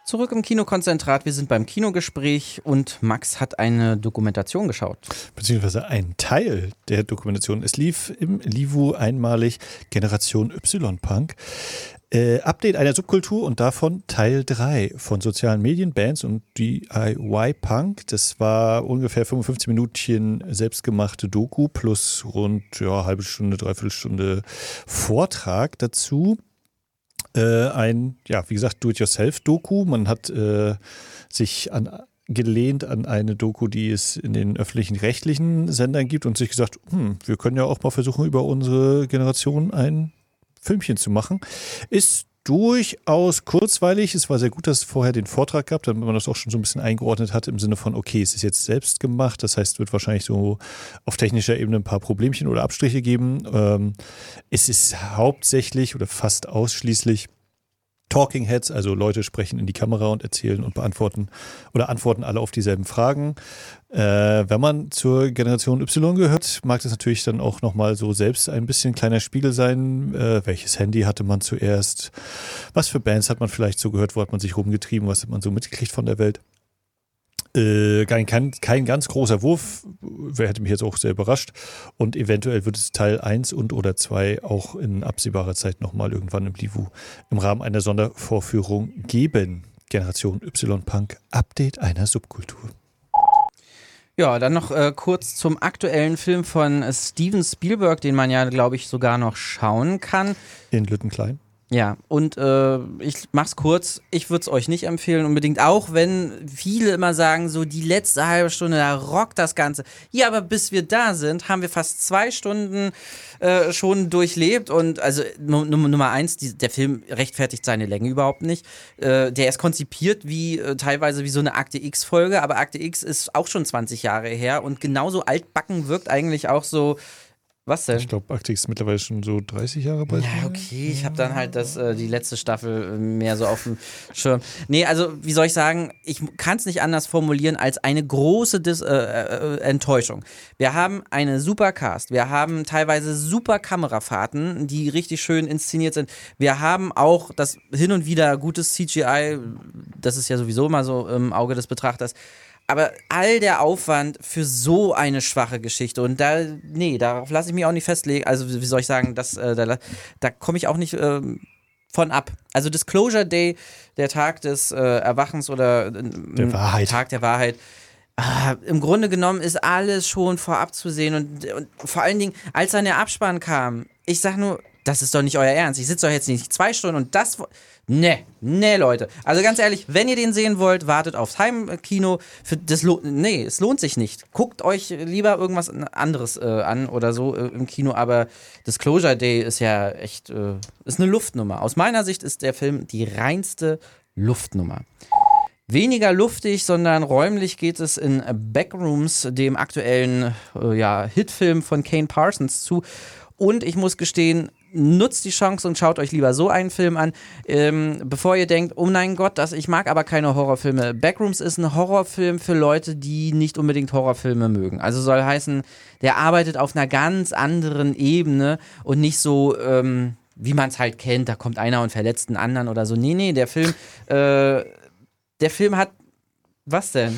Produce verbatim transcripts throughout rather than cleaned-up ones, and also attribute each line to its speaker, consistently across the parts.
Speaker 1: Zurück im Kinokonzentrat, wir sind beim Kinogespräch und Max hat eine Dokumentation geschaut.
Speaker 2: Beziehungsweise ein Teil der Dokumentation. Es lief im Livu einmalig Generation Y-Punk. Äh, Update einer Subkultur und davon Teil drei von sozialen Medien, Bands und D I Y-Punk. Das war ungefähr fünfundfünfzig Minütchen selbstgemachte Doku plus rund ja, halbe Stunde, dreiviertel Stunde Vortrag dazu. Äh, ein, ja, wie gesagt, Do-it-yourself-Doku. Man hat äh, sich an, gelehnt an eine Doku, die es in den öffentlichen rechtlichen Sendern gibt und sich gesagt, hm, wir können ja auch mal versuchen, über unsere Generation ein Filmchen zu machen. Ist durchaus kurzweilig. Es war sehr gut, dass es vorher den Vortrag gab, damit man das auch schon so ein bisschen eingeordnet hat im Sinne von, okay, es ist jetzt selbst gemacht. Das heißt, es wird wahrscheinlich so auf technischer Ebene ein paar Problemchen oder Abstriche geben. Ähm, es ist hauptsächlich oder fast ausschließlich Talking Heads, also Leute sprechen in die Kamera und erzählen und beantworten oder antworten alle auf dieselben Fragen. Äh, wenn man zur Generation Y gehört, mag das natürlich dann auch nochmal so selbst ein bisschen kleiner Spiegel sein. Äh, welches Handy hatte man zuerst? Was für Bands hat man vielleicht so gehört? Wo hat man sich rumgetrieben? Was hat man so mitgekriegt von der Welt? Äh, kein, kein, kein ganz großer Wurf, wer hätte mich jetzt auch sehr überrascht. Und eventuell wird es Teil eins und oder zwei auch in absehbarer Zeit nochmal irgendwann im Livu im Rahmen einer Sondervorführung geben. Generation Y-Punk, Update einer Subkultur.
Speaker 1: Ja, dann noch äh, kurz zum aktuellen Film von äh, Steven Spielberg, den man ja, glaube ich, sogar noch schauen kann.
Speaker 2: In Lüttenklein.
Speaker 1: Ja, und äh, ich mach's kurz, ich würde es euch nicht empfehlen unbedingt, auch wenn viele immer sagen, so die letzte halbe Stunde, da rockt das Ganze. Ja, aber bis wir da sind, haben wir fast zwei Stunden äh, schon durchlebt und also Num- Nummer eins, die, der Film rechtfertigt seine Länge überhaupt nicht. Äh, der ist konzipiert wie äh, teilweise wie so eine Akte X-Folge, aber Akte X ist auch schon zwanzig Jahre her und genauso altbacken wirkt eigentlich auch so. Was denn?
Speaker 2: Ich glaube, Akte ist mittlerweile schon so dreißig Jahre bald.
Speaker 1: Ja, okay, ich habe dann halt das, äh, die letzte Staffel äh, mehr so auf dem Schirm. Nee, also wie soll ich sagen, ich kann es nicht anders formulieren als eine große Dis- äh, äh, Enttäuschung. Wir haben eine super Cast, wir haben teilweise super Kamerafahrten, die richtig schön inszeniert sind. Wir haben auch das hin und wieder gutes C G I, das ist ja sowieso mal so im Auge des Betrachters. Aber all der Aufwand für so eine schwache Geschichte und da, nee, darauf lasse ich mich auch nicht festlegen. Also, wie soll ich sagen, das, äh, da, da komme ich auch nicht ähm, von ab. Also, Disclosure Day, der Tag des äh, Erwachens oder äh,
Speaker 2: Der Wahrheit.
Speaker 1: Tag der Wahrheit. Ah, im Grunde genommen ist alles schon vorab zu sehen und, und vor allen Dingen, als dann der Abspann kam, ich sag nur, das ist doch nicht euer Ernst. Ich sitze doch jetzt nicht zwei Stunden und das. Nee, nee, Leute. Also ganz ehrlich, wenn ihr den sehen wollt, wartet aufs Heimkino. Für das lo- nee, es lohnt sich nicht. Guckt euch lieber irgendwas anderes äh, an oder so äh, im Kino. Aber Disclosure Day ist ja echt, äh, ist eine Luftnummer. Aus meiner Sicht ist der Film die reinste Luftnummer. Weniger luftig, sondern räumlich geht es in Backrooms, dem aktuellen äh, ja, Hitfilm von Kane Parsons zu. Und ich muss gestehen, nutzt die Chance und schaut euch lieber so einen Film an, ähm, bevor ihr denkt, oh mein Gott, das, ich mag aber keine Horrorfilme. Backrooms ist ein Horrorfilm für Leute, die nicht unbedingt Horrorfilme mögen. Also soll heißen, der arbeitet auf einer ganz anderen Ebene und nicht so, ähm, wie man es halt kennt, da kommt einer und verletzt einen anderen oder so. Nee, nee, der Film, äh, der Film hat, was denn?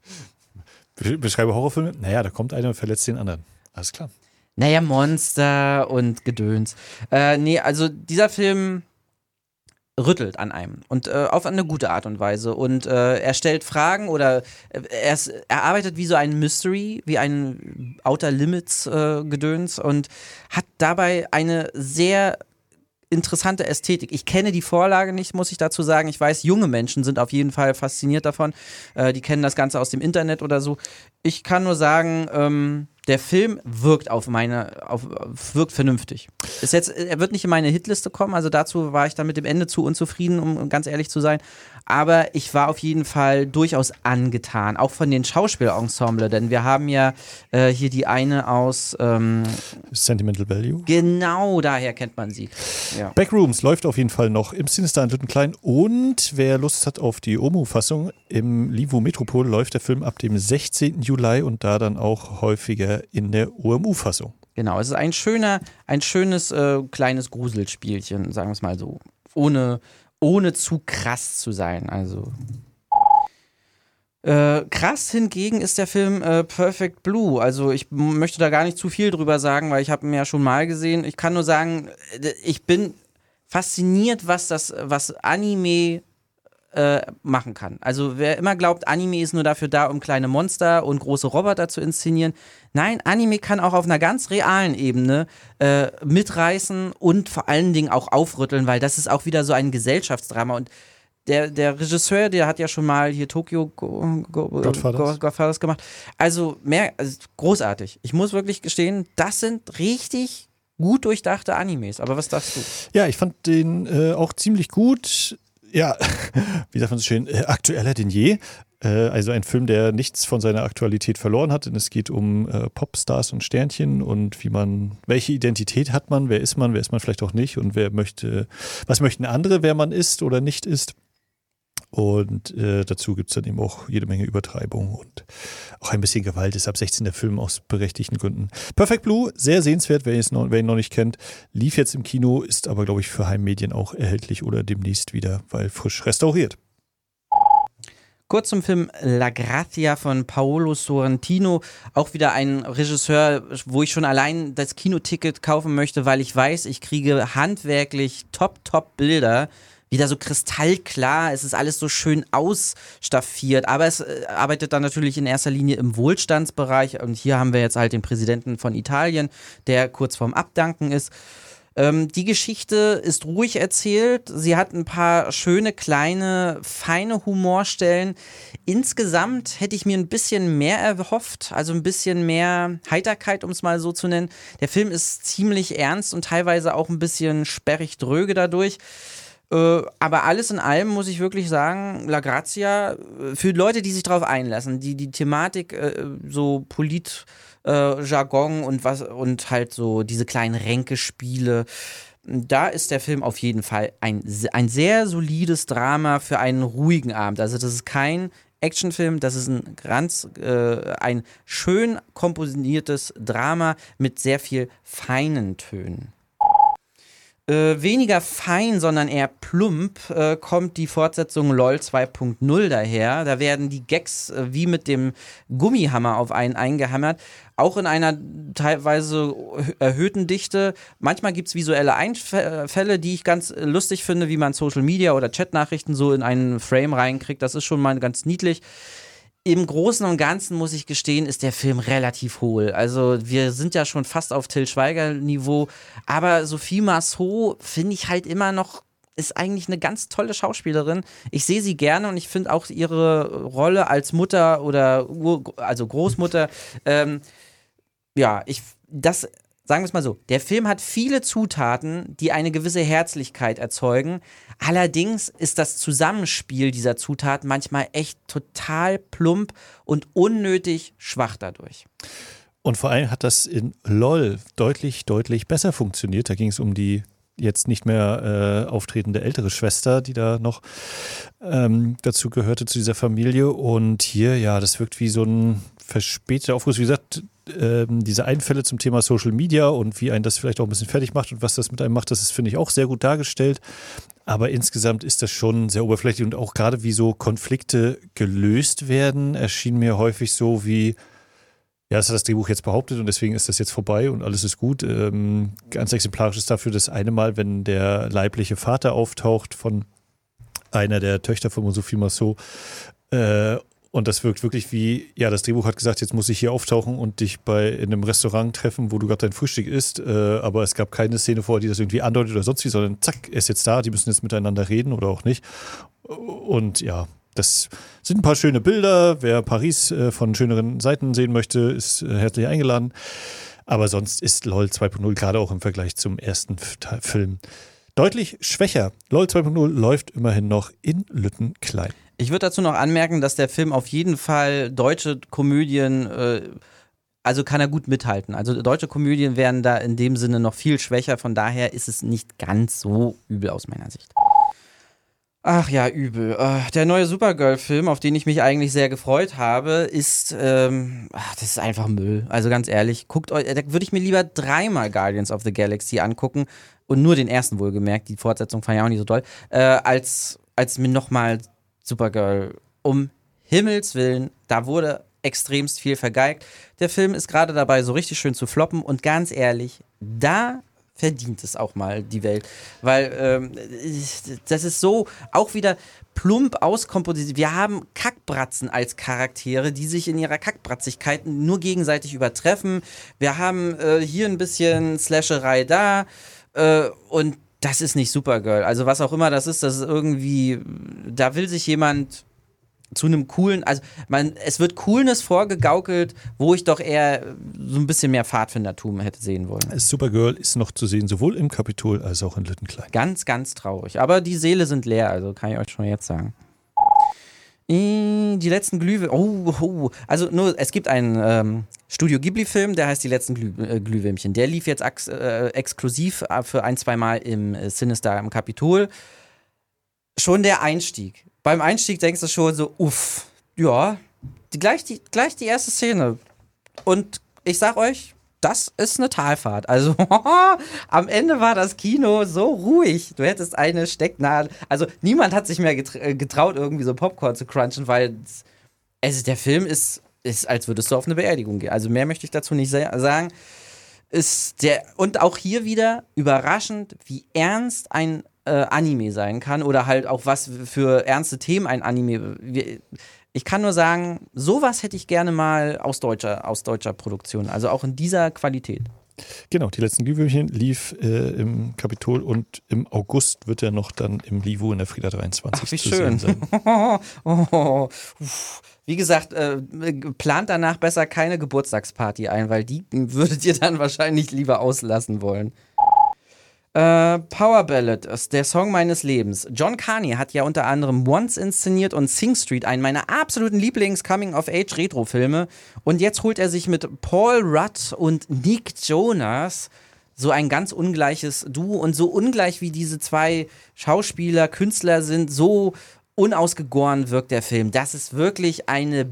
Speaker 2: Beschreibe Horrorfilme? Naja, da kommt einer und verletzt den anderen. Alles klar.
Speaker 1: Naja, Monster und Gedöns. Äh, nee, also dieser Film rüttelt an einem und äh, auf eine gute Art und Weise und äh, er stellt Fragen oder äh, er, ist, er arbeitet wie so ein Mystery, wie ein Outer Limits äh, Gedöns und hat dabei eine sehr interessante Ästhetik. Ich kenne die Vorlage nicht, muss ich dazu sagen. Ich weiß, junge Menschen sind auf jeden Fall fasziniert davon. Äh, die kennen das Ganze aus dem Internet oder so. Ich kann nur sagen, ähm, der Film wirkt auf meine, auf, wirkt vernünftig. Ist jetzt, er wird nicht in meine Hitliste kommen, also dazu war ich dann mit dem Ende zu unzufrieden, um ganz ehrlich zu sein. Aber ich war auf jeden Fall durchaus angetan, auch von den Schauspielensemble, denn wir haben ja äh, hier die eine aus ähm,
Speaker 2: Sentimental Value.
Speaker 1: Genau, daher kennt man sie. Ja.
Speaker 2: Backrooms läuft auf jeden Fall noch im Cinestar in Lüttenklein und wer Lust hat auf die O M U-Fassung, im Livu Metropol läuft der Film ab dem sechzehnten Juli und da dann auch häufiger in der O M U-Fassung.
Speaker 1: Genau, es ist ein schöner, ein schönes äh, kleines Gruselspielchen, sagen wir es mal so. Ohne, ohne zu krass zu sein. Also äh, krass hingegen ist der Film äh, Perfect Blue. Also ich m- möchte da gar nicht zu viel drüber sagen, weil ich habe ihn ja schon mal gesehen. Ich kann nur sagen, äh, ich bin fasziniert, was das, was Anime äh, machen kann. Also wer immer glaubt, Anime ist nur dafür da, um kleine Monster und große Roboter zu inszenieren. Nein, Anime kann auch auf einer ganz realen Ebene äh, mitreißen und vor allen Dingen auch aufrütteln, weil das ist auch wieder so ein Gesellschaftsdrama. Und der, der Regisseur, der hat ja schon mal hier Tokyo Go- Go-
Speaker 2: Godfathers.
Speaker 1: Go- Godfathers gemacht. Also mehr, also großartig. Ich muss wirklich gestehen, das sind richtig gut durchdachte Animes. Aber was sagst du?
Speaker 2: Ja, ich fand den äh, auch ziemlich gut. Ja, wie sagt man so schön, äh, aktueller denn je. Äh, also ein Film, der nichts von seiner Aktualität verloren hat, denn es geht um äh, Popstars und Sternchen und wie man, welche Identität hat man, wer ist man, wer ist man vielleicht auch nicht und wer möchte, was möchten andere, wer man ist oder nicht ist. Und äh, dazu gibt es dann eben auch jede Menge Übertreibung und auch ein bisschen Gewalt. Ist ab sechzehn der Film aus berechtigten Gründen. Perfect Blue, sehr sehenswert, wer, noch, wer ihn noch nicht kennt. Lief jetzt im Kino, ist aber, glaube ich, für Heimmedien auch erhältlich oder demnächst wieder, weil frisch restauriert.
Speaker 1: Kurz zum Film La Grazia von Paolo Sorrentino. Auch wieder ein Regisseur, wo ich schon allein das Kinoticket kaufen möchte, weil ich weiß, ich kriege handwerklich top, top Bilder. Wieder so kristallklar, es ist alles so schön ausstaffiert, aber es äh, arbeitet dann natürlich in erster Linie im Wohlstandsbereich und hier haben wir jetzt halt den Präsidenten von Italien, der kurz vorm Abdanken ist. Ähm, die Geschichte ist ruhig erzählt, sie hat ein paar schöne, kleine, feine Humorstellen. Insgesamt hätte ich mir ein bisschen mehr erhofft, also ein bisschen mehr Heiterkeit, um es mal so zu nennen. Der Film ist ziemlich ernst und teilweise auch ein bisschen sperrig dröge dadurch. Aber alles in allem muss ich wirklich sagen, La Grazia, für Leute, die sich darauf einlassen, die die Thematik äh, so Polit-Jargon äh, und was und halt so diese kleinen Ränkespiele, da ist der Film auf jeden Fall ein, ein sehr solides Drama für einen ruhigen Abend. Also das ist kein Actionfilm, das ist ein ganz äh, ein schön komponiertes Drama mit sehr viel feinen Tönen. Äh, weniger fein, sondern eher plump äh, kommt die Fortsetzung LOL zwei Punkt null daher. Da werden die Gags äh, wie mit dem Gummihammer auf einen eingehammert, auch in einer teilweise erhöhten Dichte. Manchmal gibt es visuelle Einfälle, die ich ganz lustig finde, wie man Social Media oder Chatnachrichten so in einen Frame reinkriegt. Das ist schon mal ganz niedlich. Im Großen und Ganzen, muss ich gestehen, ist der Film relativ hohl. Also wir sind ja schon fast auf Till Schweiger-Niveau, aber Sophie Marceau finde ich halt immer noch, ist eigentlich eine ganz tolle Schauspielerin. Ich sehe sie gerne und ich finde auch ihre Rolle als Mutter oder Ur- also Großmutter, ähm, ja, ich, das, sagen wir es mal so, der Film hat viele Zutaten, die eine gewisse Herzlichkeit erzeugen. Allerdings ist das Zusammenspiel dieser Zutaten manchmal echt total plump und unnötig schwach dadurch.
Speaker 2: Und vor allem hat das in LOL deutlich, deutlich besser funktioniert. Da ging es um die jetzt nicht mehr äh, auftretende ältere Schwester, die da noch ähm, dazu gehörte, zu dieser Familie. Und hier, ja, das wirkt wie so ein verspäteter Aufguss. Wie gesagt, ähm, diese Einfälle zum Thema Social Media und wie einen das vielleicht auch ein bisschen fertig macht und was das mit einem macht, das ist, finde ich, auch sehr gut dargestellt. Aber insgesamt ist das schon sehr oberflächlich und auch gerade wie so Konflikte gelöst werden, erschien mir häufig so wie, ja, das hat das Drehbuch jetzt behauptet und deswegen ist das jetzt vorbei und alles ist gut. Ähm, ganz exemplarisch ist dafür das eine Mal, wenn der leibliche Vater auftaucht von einer der Töchter von Sophie Marceau. Äh, und das wirkt wirklich wie, ja, das Drehbuch hat gesagt, jetzt muss ich hier auftauchen und dich bei in einem Restaurant treffen, wo du gerade dein Frühstück isst. Äh, aber es gab keine Szene vorher, die das irgendwie andeutet oder sonst wie, sondern zack, er ist jetzt da, die müssen jetzt miteinander reden oder auch nicht. Und ja, das sind ein paar schöne Bilder. Wer Paris äh, von schöneren Seiten sehen möchte, ist äh, herzlich eingeladen. Aber sonst ist LOL zwei Punkt null gerade auch im Vergleich zum ersten F- Film deutlich schwächer. LOL zwei Punkt null läuft immerhin noch in Lütten klein.
Speaker 1: Ich würde dazu noch anmerken, dass der Film auf jeden Fall deutsche Komödien, äh, also kann er gut mithalten. Also deutsche Komödien werden da in dem Sinne noch viel schwächer. Von daher ist es nicht ganz so übel aus meiner Sicht. Ach ja, übel. Äh, der neue Supergirl-Film, auf den ich mich eigentlich sehr gefreut habe, ist, ähm, ach, das ist einfach Müll. Also ganz ehrlich, guckt euch, da würde ich mir lieber dreimal Guardians of the Galaxy angucken und nur den ersten wohlgemerkt, die Fortsetzung fand ich auch nicht so toll, äh, als, als mir nochmal Supergirl. Um Himmels Willen, da wurde extremst viel vergeigt. Der Film ist gerade dabei, so richtig schön zu floppen und ganz ehrlich, da verdient es auch mal die Welt. Weil ähm, das ist so auch wieder plump auskompositioniert. Wir haben Kackbratzen als Charaktere, die sich in ihrer Kackbratzigkeit nur gegenseitig übertreffen. Wir haben äh, hier ein bisschen Slasherei da äh, und das ist nicht Supergirl. Also was auch immer das ist, das ist irgendwie, da will sich jemand zu einem coolen, also man, es wird Coolness vorgegaukelt, wo ich doch eher so ein bisschen mehr Pfadfindertum hätte sehen wollen.
Speaker 2: Supergirl ist noch zu sehen, sowohl im Kapitol als auch in Littenklein.
Speaker 1: Ganz, ganz traurig. Aber die Seele sind leer, also kann ich euch schon jetzt sagen. Die letzten Glühwürmchen. Oh, oh, also nur, es gibt einen ähm, Studio Ghibli-Film, der heißt Die letzten Glüh äh, Glühwürmchen. Der lief jetzt ex äh, exklusiv für ein, zwei Mal im äh, Sinister im Kapitol. Schon der Einstieg. Beim Einstieg denkst du schon so, uff, ja, die, gleich, die, gleich die erste Szene. Und ich sag euch, das ist eine Talfahrt. Also am Ende war das Kino so ruhig. Du hättest eine Stecknadel. Also niemand hat sich mehr getraut, irgendwie so Popcorn zu crunchen, weil also der Film ist, ist, als würdest du auf eine Beerdigung gehen. Also mehr möchte ich dazu nicht sagen. Ist der, und auch hier wieder überraschend, wie ernst ein Äh, Anime sein kann oder halt auch was für ernste Themen ein Anime. Ich kann nur sagen, sowas hätte ich gerne mal aus deutscher, aus deutscher Produktion, also auch in dieser Qualität.
Speaker 2: Genau, die letzten Glühwürmchen lief äh, im Kapitol und im August wird er noch dann im Livu in der Frida dreiundzwanzig
Speaker 1: Ach, wie
Speaker 2: zu
Speaker 1: schön.
Speaker 2: sehen sein.
Speaker 1: oh, wie gesagt, äh, plant danach besser keine Geburtstagsparty ein, weil die würdet ihr dann wahrscheinlich lieber auslassen wollen. Äh, Power Ballad ist der Song meines Lebens. John Carney hat ja unter anderem Once inszeniert und Sing Street, einen meiner absoluten Lieblings-Coming-of-Age-Retro-Filme. Und jetzt holt er sich mit Paul Rudd und Nick Jonas so ein ganz ungleiches Duo. Und so ungleich wie diese zwei Schauspieler, Künstler sind, so unausgegoren wirkt der Film. Das ist wirklich eine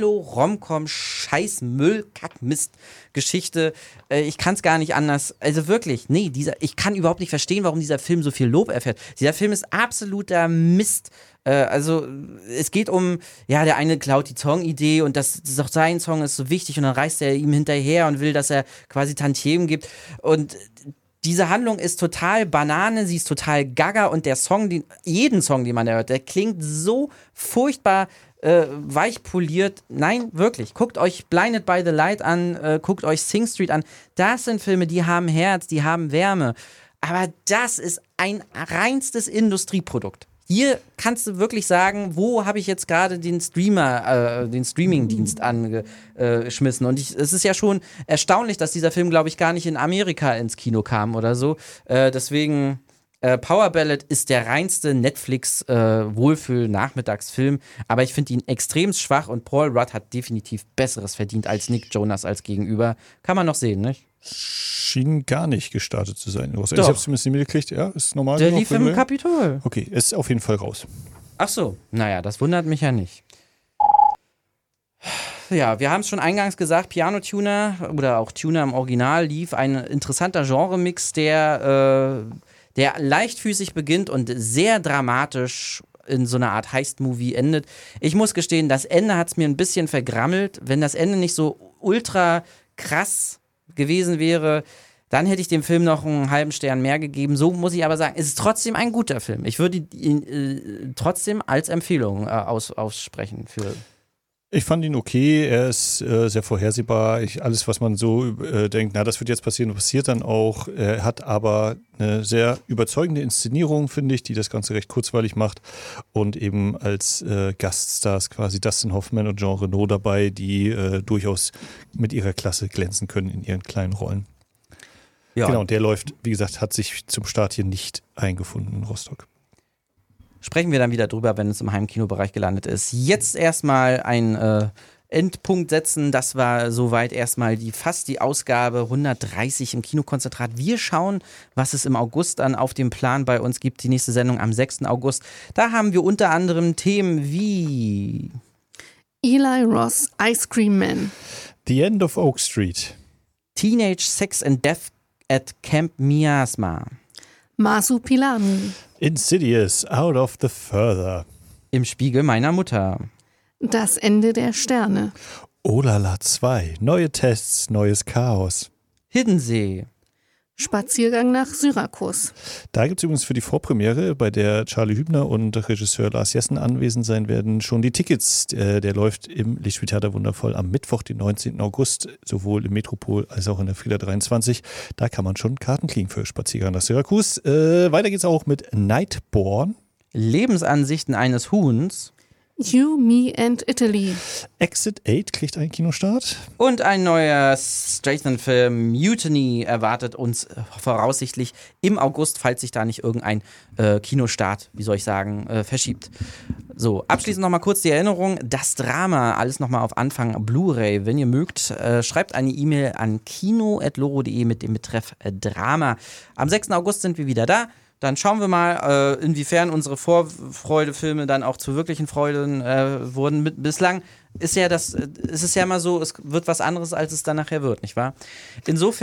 Speaker 1: Billo-Romcom-Scheiß-Müll-Kack-Mist-Geschichte. Äh, ich kann es gar nicht anders. Also wirklich, nee, dieser, ich kann überhaupt nicht verstehen, warum dieser Film so viel Lob erfährt. Dieser Film ist absoluter Mist. Äh, also es geht um, ja, der eine klaut die Songidee und das, das ist auch sein Song, ist so wichtig und dann reist er ihm hinterher und will, dass er quasi Tantiemen gibt und diese Handlung ist total Banane, sie ist total gaga und der Song, den, jeden Song, den man da hört, der klingt so furchtbar äh, weich poliert. Nein, wirklich. Guckt euch Blinded by the Light an, äh, guckt euch Sing Street an. Das sind Filme, die haben Herz, die haben Wärme. Aber das ist ein reinstes Industrieprodukt. Hier kannst du wirklich sagen, wo habe ich jetzt gerade den Streamer, äh, den Streamingdienst angeschmissen. Und ich, es ist ja schon erstaunlich, dass dieser Film, glaube ich, gar nicht in Amerika ins Kino kam oder so. Äh, deswegen, äh, Power Ballad ist der reinste Netflix-Wohlfühl-Nachmittagsfilm. Aber ich finde ihn extrem schwach und Paul Rudd hat definitiv Besseres verdient als Nick Jonas als Gegenüber. Kann man noch sehen, nicht?
Speaker 2: Schien gar nicht gestartet zu sein. Ich
Speaker 1: Doch.
Speaker 2: habe es zumindest nicht mitgekriegt. Ja, ist normal.
Speaker 1: Der lief im Kapitol.
Speaker 2: Okay, ist auf jeden Fall raus.
Speaker 1: Ach so, naja, das wundert mich ja nicht. Ja, wir haben es schon eingangs gesagt, Piano Tuner oder auch Tuner im Original lief ein interessanter Genremix, der, äh, der leichtfüßig beginnt und sehr dramatisch in so einer Art Heist-Movie endet. Ich muss gestehen, das Ende hat es mir ein bisschen vergrammelt. Wenn das Ende nicht so ultra krass gewesen wäre, dann hätte ich dem Film noch einen halben Stern mehr gegeben. So muss ich aber sagen, es ist trotzdem ein guter Film. Ich würde ihn äh, trotzdem als Empfehlung äh, aus, aussprechen für.
Speaker 2: Ich fand ihn okay, er ist äh, sehr vorhersehbar. Ich, alles, was man so äh, denkt, na, das wird jetzt passieren, passiert dann auch. Er hat aber eine sehr überzeugende Inszenierung, finde ich, die das Ganze recht kurzweilig macht. Und eben als äh, Gaststars quasi Dustin Hoffman und Jean Reno dabei, die äh, durchaus mit ihrer Klasse glänzen können in ihren kleinen Rollen. Ja. Genau, und der läuft, wie gesagt, hat sich zum Start hier nicht eingefunden in Rostock.
Speaker 1: Sprechen wir dann wieder drüber, wenn es im Heimkinobereich gelandet ist. Jetzt erstmal ein äh, Endpunkt setzen. Das war soweit erstmal die fast die Ausgabe hundertdreißig im Kinokonzentrat. Wir schauen, was es im August dann auf dem Plan bei uns gibt. Die nächste Sendung am sechsten August. Da haben wir unter anderem Themen wie
Speaker 3: Eli Roth, Ice Cream Man,
Speaker 2: The End of Oak Street,
Speaker 1: Teenage Sex and Death at Camp Miasma,
Speaker 3: Marsupilami,
Speaker 2: Insidious, Out of the Further,
Speaker 1: Im Spiegel meiner Mutter,
Speaker 3: Das Ende der Sterne,
Speaker 2: Olala zwei, neue Tests, neues Chaos.
Speaker 1: Hiddensee,
Speaker 3: Spaziergang nach Syrakus,
Speaker 2: Da gibt es übrigens für die Vorpremiere, bei der Charlie Hübner und Regisseur Lars Jessen anwesend sein werden, schon die Tickets. Äh, der läuft im Lichtspieltheater Wundervoll am Mittwoch, den neunzehnten August, sowohl im Metropol als auch in der Frieda dreiundzwanzig. Da kann man schon Karten kriegen für Spaziergang nach Syrakus. Äh, weiter geht's auch mit Nightborn,
Speaker 1: Lebensansichten eines Huhns
Speaker 3: You, Me and Italy,
Speaker 2: Exit acht kriegt einen Kinostart.
Speaker 1: und ein neuer Stratham-Film Mutiny erwartet uns äh, voraussichtlich im August, falls sich da nicht irgendein äh, Kinostart, wie soll ich sagen, äh, verschiebt. So, abschließend nochmal kurz die Erinnerung, das Drama, alles nochmal auf Anfang Blu-ray, wenn ihr mögt, äh, schreibt eine E-Mail an kino at loro punkt de mit dem Betreff äh, Drama. Am sechsten August sind wir wieder da. Dann schauen wir mal, äh, inwiefern unsere Vorfreude-Filme dann auch zu wirklichen Freuden äh, wurden. Mit, bislang ist ja das, äh, ist es ja immer so, es wird was anderes, als es dann nachher wird, nicht wahr? Insofern